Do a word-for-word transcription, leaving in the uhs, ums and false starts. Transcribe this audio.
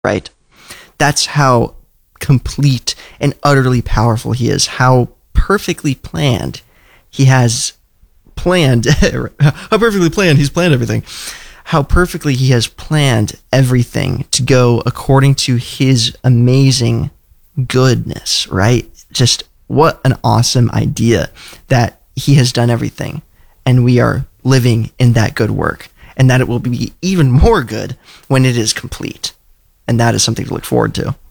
right? That's how complete and utterly powerful he is, how perfectly planned he has planned, how perfectly planned he's planned everything, how perfectly he has planned everything to go according to his amazing goodness, right? Just what an awesome idea that he has done everything, and we are living in that good work, and that it will be even more good when it is complete. And that is something to look forward to.